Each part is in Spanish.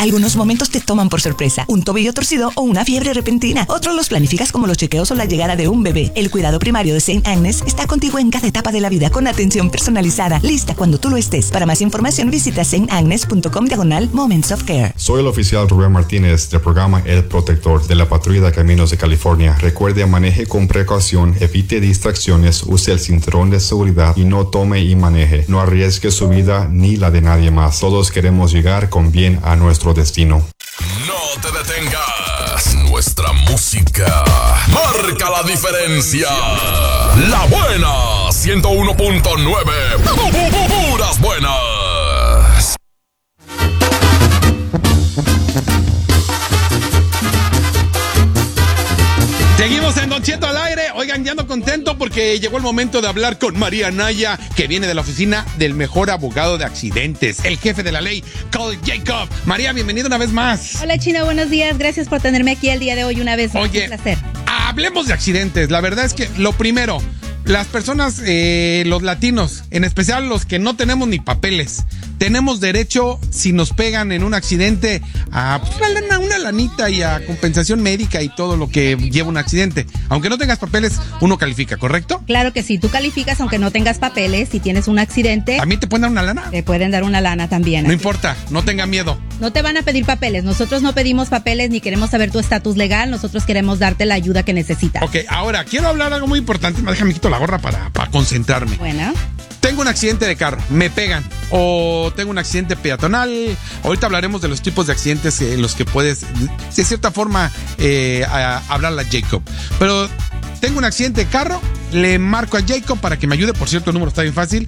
Algunos momentos te toman por sorpresa, un tobillo torcido o una fiebre repentina. Otros los planificas como los chequeos o la llegada de un bebé. El cuidado primario de St. Agnes está contigo en cada etapa de la vida con atención personalizada, lista cuando tú lo estés. Para más información visita stagnes.com/Moments of Care. Soy el oficial Rubén Martínez del programa El Protector de la Patrulla de Caminos de California. Recuerde, maneje con precaución, evite distracciones, use el cinturón de seguridad y no tome y maneje. No arriesgue su vida ni la de nadie más. Todos queremos llegar con bien a nuestro destino. No te detengas. Nuestra música marca la diferencia. La buena 101.9. Puras buenas. Seguimos en Don Cheto al aire. Oigan, ya ando contento porque llegó el momento de hablar con María Anaya, que viene de la oficina del mejor abogado de accidentes, el jefe de la ley, Carl Jacob. María, bienvenida una vez más. Hola, Chino, buenos días. Gracias por tenerme aquí el día de hoy una vez más. Oye, un placer. Hablemos de accidentes. La verdad es que lo primero, las personas, los latinos, en especial los que no tenemos ni papeles, tenemos derecho, si nos pegan en un accidente, a una lanita y a compensación médica y todo lo que lleva un accidente. Aunque no tengas papeles, uno califica, ¿correcto? Claro que sí, tú calificas aunque no tengas papeles. Si tienes un accidente, ¿también te pueden dar una lana? Te pueden dar una lana también. No importa, no tenga miedo. No te van a pedir papeles. Nosotros no pedimos papeles ni queremos saber tu estatus legal. Nosotros queremos darte la ayuda que necesitas. Ok, ahora quiero hablar algo muy importante. Déjame quito la gorra para concentrarme. Bueno. Tengo un accidente de carro, me pegan, o tengo un accidente peatonal. Ahorita hablaremos de los tipos de accidentes en los que puedes, de cierta forma, hablarle a Jacob. Pero tengo un accidente de carro, le marco a Jacob para que me ayude. Por cierto, el número está bien fácil,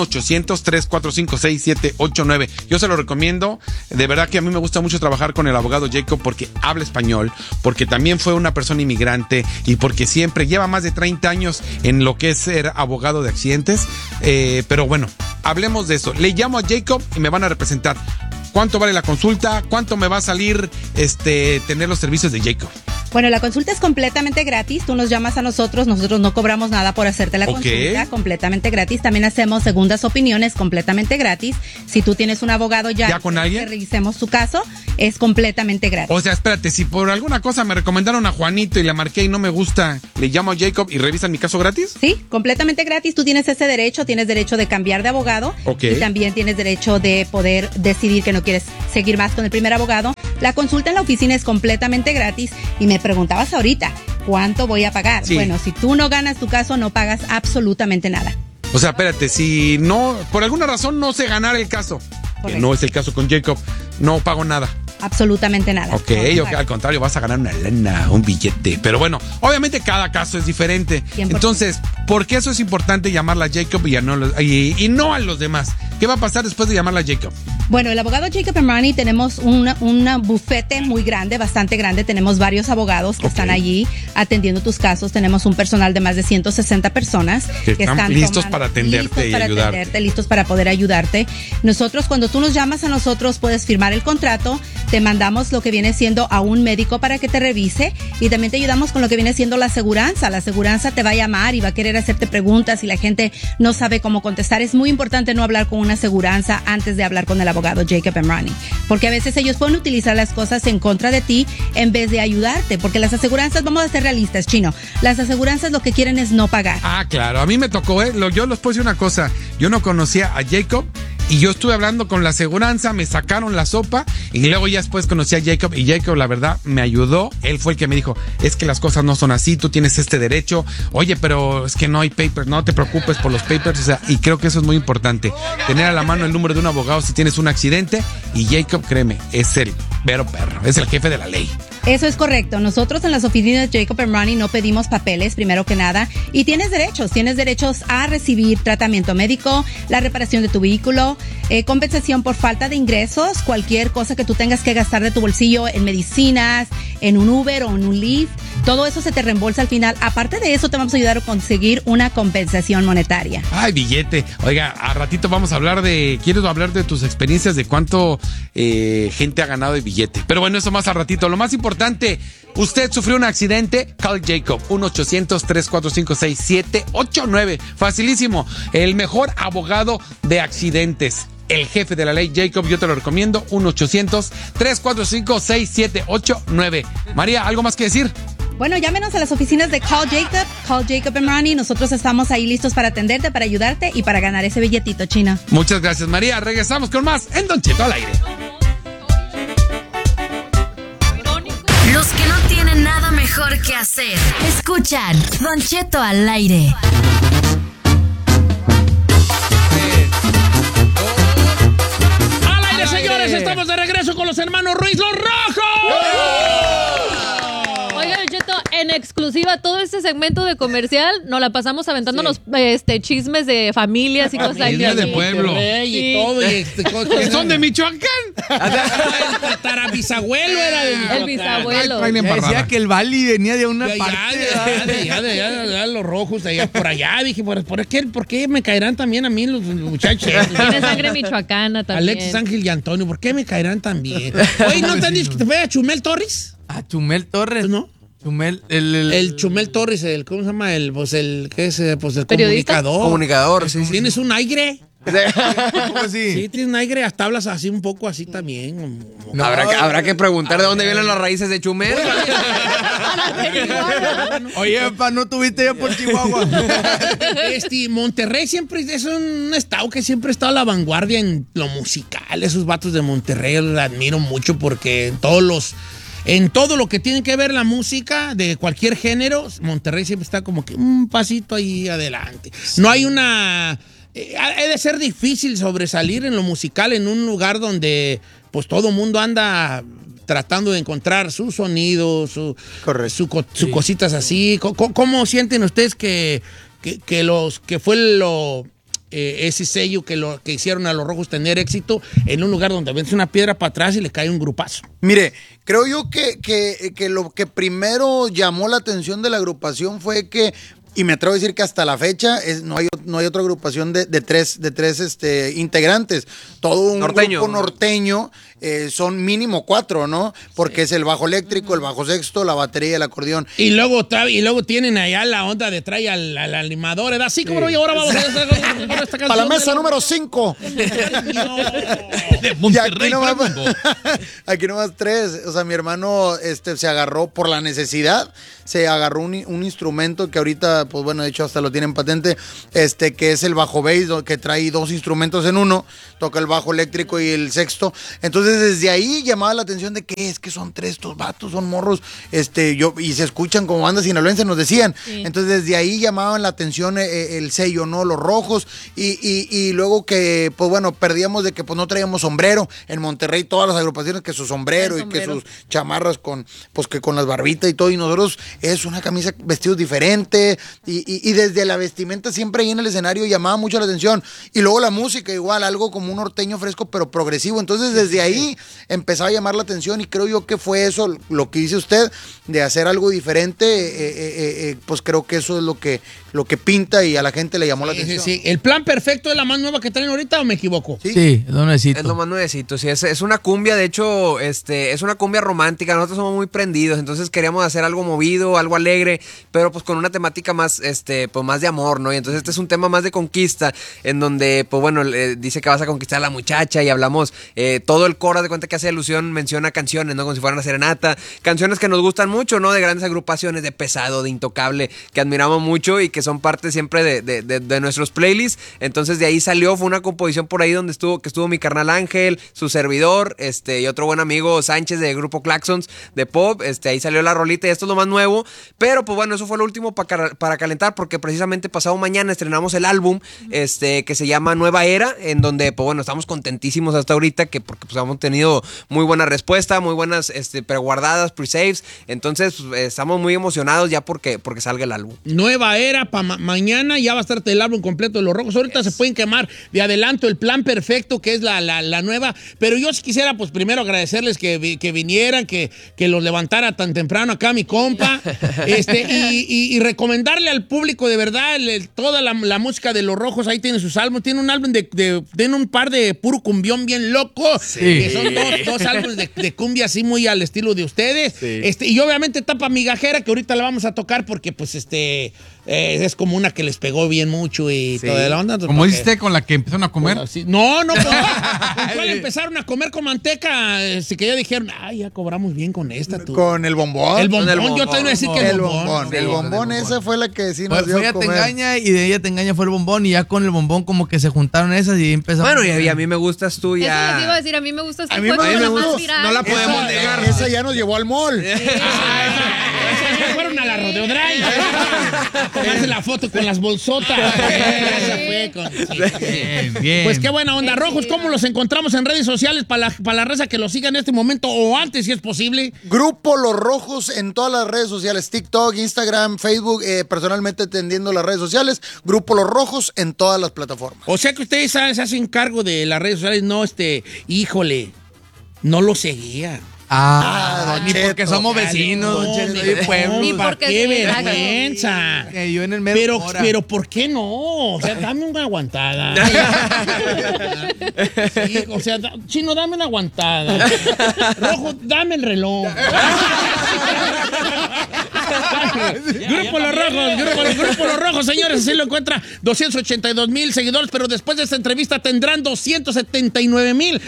1-800-345-6789. Yo se lo recomiendo. De verdad que a mí me gusta mucho trabajar con el abogado Jacob porque habla español, porque también fue una persona inmigrante y porque siempre lleva más de 30 años en lo que es ser abogado de accidentes. Pero bueno, hablemos de eso. Le llamo a Jacob y me van a representar. ¿Cuánto vale la consulta? ¿Cuánto me va a salir tener los servicios de Jacob? Bueno, la consulta es completamente gratis. Tú nos llamas a nosotros no cobramos nada por hacerte la consulta, completamente gratis. También hacemos segundas opiniones completamente gratis. Si tú tienes un abogado ya con alguien, que revisemos su caso, es completamente gratis. O sea, espérate, si por alguna cosa me recomendaron a Juanito y le marqué y no me gusta, ¿le llamo a Jacob y revisan mi caso gratis? Sí, completamente gratis. Tú tienes ese derecho, tienes derecho de cambiar de abogado. Okay. Y también tienes derecho de poder decidir que no quieres seguir más con el primer abogado. La consulta en la oficina es completamente gratis. Y me preguntabas ahorita, ¿cuánto voy a pagar? Sí. Bueno, si tú no ganas tu caso, no pagas absolutamente nada. O sea, espérate, si no, por alguna razón no sé ganar el caso, que no es el caso con Jacob, no pago nada. Absolutamente nada. Ok, al contrario, vas a ganar una lana, un billete. Pero bueno, obviamente cada caso es diferente. 100%. Entonces, ¿por qué eso es importante llamarla a Jacob y no a los demás? ¿Qué va a pasar después de llamarla a Jacob? Bueno, el abogado Jacob Emrani, tenemos una bufete muy grande, bastante grande. Tenemos varios abogados que están allí atendiendo tus casos. Tenemos un personal de más de 160 personas que están listos para atenderte y ayudarte. Listos para poder ayudarte. Nosotros, cuando tú nos llamas a nosotros, puedes firmar el contrato. Te mandamos lo que viene siendo a un médico para que te revise y también te ayudamos con lo que viene siendo la aseguranza. La aseguranza te va a llamar y va a querer hacerte preguntas y la gente no sabe cómo contestar. Es muy importante no hablar con una aseguranza antes de hablar con el abogado Jacob Emrani, porque a veces ellos pueden utilizar las cosas en contra de ti en vez de ayudarte, porque las aseguranzas, vamos a ser realistas, Chino, las aseguranzas lo que quieren es no pagar. Ah, claro, a mí me tocó, yo les puedo decir una cosa, yo no conocía a Jacob y yo estuve hablando con la aseguranza, me sacaron la sopa y luego ya después conocí a Jacob y Jacob la verdad me ayudó. Él fue el que me dijo, es que las cosas no son así, tú tienes este derecho. Oye, pero es que no hay papers, no te preocupes por los papers. O sea, y creo que eso es muy importante, tener a la mano el número de un abogado si tienes un accidente. Y Jacob, créeme, es el vero perro, es el jefe de la ley. Eso es correcto. Nosotros en las oficinas de Jacob Emrani no pedimos papeles, primero que nada, y tienes derechos a recibir tratamiento médico, la reparación de tu vehículo, compensación por falta de ingresos, cualquier cosa que tú tengas que gastar de tu bolsillo en medicinas, en un Uber o en un Lyft, todo eso se te reembolsa al final. Aparte de eso, te vamos a ayudar a conseguir una compensación monetaria. Ay, billete. Oiga, a ratito vamos a hablar quiero hablar de tus experiencias, de cuánto gente ha ganado de billete. Pero bueno, eso más a ratito. Lo más importante, usted sufrió un accidente, call Jacob, 1-800-345-6789. Facilísimo, el mejor abogado de accidentes. el jefe de la ley Jacob. Yo te lo recomiendo, 1-800-345-6789. María, ¿algo más que decir? Bueno, llámenos a las oficinas de Call Jacob and Ronnie. Nosotros estamos ahí listos para atenderte, para ayudarte y para ganar ese billetito, China. Muchas gracias, María. Regresamos con más en Don Cheto al aire. Los que no tienen nada mejor que hacer, escuchan Don Cheto al aire. ¡Al aire, señores! Estamos de regreso con los hermanos Ruiz, los Rojos. Oiga, Don Cheto, en exclusiva, todo este segmento de comercial nos la pasamos aventándonos chismes de familias y cosas así. Familias de pueblo. Y todo. ¿Que son de Michoacán? El tatarabisabuelo era de Michoacán. El bisabuelo. Decía que el Bali venía de una parte. Ya, los Rojos de allá por allá. Dije, ¿por qué me caerán también a mí los muchachos? Tiene sangre michoacana también. Alexis, Ángel y Antonio, ¿por qué me caerán también? Oye, ¿no te han dicho que te fue a Chumel Torres? A Chumel Torres. ¿No? Chumel, el Chumel Torres, ¿cómo se llama? El ¿Periodista? Comunicador, sí. ¿Tienes un aire? ¿Cómo así? Sí, tienes un aire, hasta hablas así un poco así también. No, habrá que preguntar de dónde vienen las raíces de Chumel. Oye, ¿no tuviste ya por Chihuahua? Monterrey siempre es un estado que siempre ha estado a la vanguardia en lo musical. Esos vatos de Monterrey los admiro mucho porque en todo lo que tiene que ver la música de cualquier género, Monterrey siempre está como que un pasito ahí adelante. No hay ha de ser difícil sobresalir en lo musical en un lugar donde pues todo mundo anda tratando de encontrar su sonido, su cositas así. ¿Cómo sienten ustedes que fue ese sello que hicieron a los Rojos tener éxito en un lugar donde vence una piedra para atrás y le cae un grupazo? Mire, creo yo que lo que primero llamó la atención de la agrupación fue que, y me atrevo a decir que hasta la fecha no hay otra agrupación de tres integrantes. Todo un grupo norteño, son mínimo 4, ¿no? Porque es el bajo eléctrico, el bajo sexto, la batería y el acordeón. Y luego tienen allá la onda de traer al animador, ¿verdad? Así como ahora vamos a hacer esta canción. Para la mesa número 5. De Monterrey. Aquí nomás 3. O sea, mi hermano se agarró por la necesidad, se agarró un instrumento que ahorita, pues bueno, de hecho hasta lo tienen patente, que es el bajo bass, que trae 2 instrumentos en uno, toca el bajo eléctrico y el sexto. Entonces desde ahí llamaba la atención de que es que son 3 estos vatos, son morros, y se escuchan como bandas sinaloenses, nos decían. Sí. Entonces desde ahí llamaban la atención el sello, ¿no? Los Rojos, y luego que, pues bueno, perdíamos de que pues no traíamos sombrero. En Monterrey todas las agrupaciones que su sombrero y que sus chamarras con las barbitas y todo, y nosotros es una camisa, vestidos diferente, y desde la vestimenta siempre ahí en el escenario llamaba mucho la atención. Y luego la música igual, algo como un norteño fresco pero progresivo. Entonces desde ahí empezaba a llamar la atención, y creo yo que fue eso lo que dice usted, de hacer algo diferente. Pues creo que eso es lo que pinta y a la gente le llamó la atención. Sí. ¿El Plan Perfecto es la más nueva que traen ahorita o me equivoco? Sí, es lo nuevecito. Es lo más nuevecito, sí, es una cumbia, de hecho, es una cumbia romántica. Nosotros somos muy prendidos, entonces queríamos hacer algo movido, algo alegre, pero pues con una temática más, pues más de amor, ¿no? Y entonces este es un tema más de conquista, en donde, pues bueno, dice que vas a conquistar a la muchacha, y hablamos, todo el coro de cuenta que hace alusión, menciona canciones, ¿no? Como si fuera una serenata, canciones que nos gustan mucho, ¿no? De grandes agrupaciones, de Pesado, de Intocable, que admiramos mucho y que son parte siempre de nuestros playlists. Entonces de ahí salió, fue una composición por ahí donde estuvo mi carnal Ángel, su servidor, y otro buen amigo Sánchez de Grupo Claxons de pop. Ahí salió la rolita, y esto es lo más nuevo, pero pues bueno, eso fue lo último para calentar, porque precisamente pasado mañana estrenamos el álbum que se llama Nueva Era, en donde pues bueno, estamos contentísimos hasta ahorita, porque pues hemos tenido muy buena respuesta, muy buenas preguardadas, pre-saves. Entonces estamos muy emocionados ya porque salga el álbum. Nueva Era, para mañana ya va a estar el álbum completo de los Rojos. Ahorita se pueden quemar de adelanto el Plan Perfecto, que es la nueva, pero yo sí quisiera pues primero agradecerles que vinieran, que los levantara tan temprano acá mi compa, y recomendarle al público de verdad toda la música de los Rojos. Ahí tiene sus álbumes, tiene un álbum tiene un par de puro cumbión bien loco, que son dos álbumes de cumbia así muy al estilo de ustedes, y obviamente Tapa Migajera, que ahorita la vamos a tocar porque pues es como una que les pegó bien mucho y toda la onda. ¿Cómo hiciste con la que empezaron a comer? No, ¿con cuál empezaron a comer con manteca? Que ya dijeron, ya cobramos bien con esta. Tú. Con el bombón. El bombón, yo te voy a decir que el bombón. El bombón, esa fue la que sí nos dio Fue Ella comer. Te Engaña y de Ella Te Engaña fue el bombón y ya con el bombón como que se juntaron esas y empezó. Bueno, y a mí me gustas tú Eso ya. les iba a decir, a mí me gusta esta. A mí Fue me como la gustó. más viral. No la podemos negar. Esa ya nos llevó al mall. Fueron a la Rodeo Drive. Tomarse la foto con las bolsotas. Esa fue con... Bien. Pues qué buena onda. Rojos, ¿cómo los encontramos en redes sociales para la raza que los siga en este momento o antes, si es posible? Grupo Los Rojos en todas las redes sociales, TikTok, Instagram, Facebook, personalmente atendiendo las redes sociales, Grupo Los Rojos en todas las plataformas. O sea que ustedes se hacen cargo de las redes sociales, no, híjole, no lo seguía. Don ni Cheto. porque somos vecinos, Don Cheto, y pueblo. Ni ¿Para porque qué sí, vergüenza? Que yo en el medio Pero ¿por qué no? O sea, dame una aguantada. Sí, o sea, Chino, dame una aguantada. Rojo, dame el reloj. Grupo Los Rojos, señores, así lo encuentra. 282,000 seguidores, pero después de esta entrevista tendrán 279,000.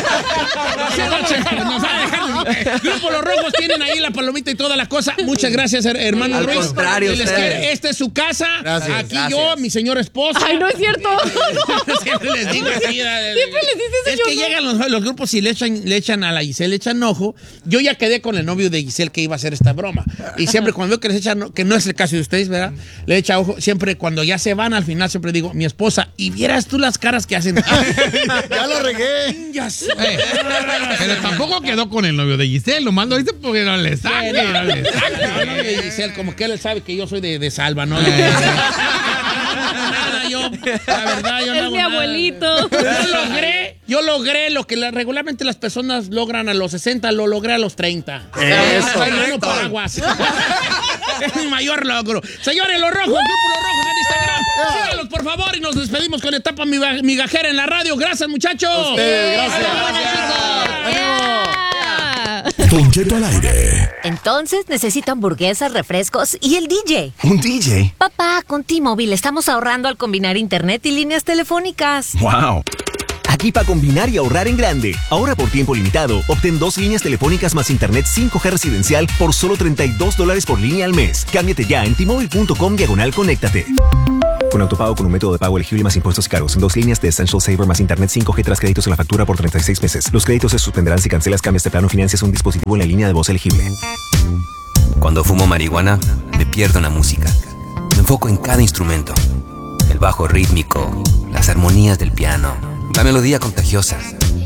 Grupo Los Rojos tienen ahí la palomita y toda la cosa. Muchas gracias, hermano Al Ruiz. contrario, ustedes. Esta es su casa. Gracias. Aquí Gracias. yo, mi señor esposo. Ay, no es cierto. Siempre les digo así. Siempre les dices eso. Es que llegan los grupos y le echan a la Giselle, le echan ojo. Yo ya quedé con el novio de Giselle que iba a hacer esta broma. Y siempre cuando veo que les echan, que no es el caso de ustedes, ¿verdad? Le echa ojo. Siempre cuando ya se van, al final siempre digo, mi esposa, y vieras tú las caras que hacen. Ya lo regué. Ya sé. Pero tampoco quedó con el novio de Giselle, lo mando dice porque no le saque. No, el novio de Giselle, como que él sabe que yo soy de Salva, ¿no? Nada, yo, la verdad, yo no Es hago mi nada. abuelito. Yo logré lo que regularmente las personas logran a los 60, lo logré a los 30. Eso. Ay, no paraguas. Es mi mayor logro. Señores, Los Rojos, Grupo Los Rojos en Instagram. Sígalos, por favor, y nos despedimos con etapa migajera en la radio. Gracias, muchachos. Gracias. Don Cheto al aire. Entonces necesito hamburguesas, refrescos y el DJ. ¿Un DJ? Papá, con T-Mobile estamos ahorrando al combinar internet y líneas telefónicas. ¡Wow! Aquí para combinar y ahorrar en grande. Ahora por tiempo limitado, obtén 2 líneas telefónicas más internet 5G residencial por solo $32 por línea al mes. Cámbiate ya en T-Mobile.com/conéctate. Con autopago con un método de pago elegible más impuestos y cargos. En 2 líneas de Essential Saver más internet 5G tras créditos en la factura por 36 meses. Los créditos se suspenderán si cancelas, cambias de plano o financias un dispositivo en la línea de voz elegible. Cuando fumo marihuana, me pierdo en la música. Me enfoco en cada instrumento. El bajo rítmico, las armonías del piano, la melodía contagiosa.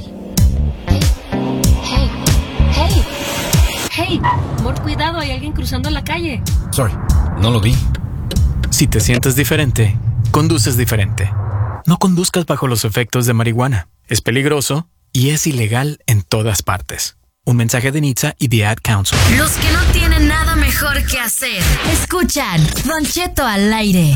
Hey, amor, cuidado, hay alguien cruzando la calle. Sorry, no lo vi. Si te sientes diferente, conduces diferente. No conduzcas bajo los efectos de marihuana. Es peligroso y es ilegal en todas partes. Un mensaje de NHTSA y The Ad Council. Los que no tienen nada mejor que hacer, escuchan Don Cheto al aire.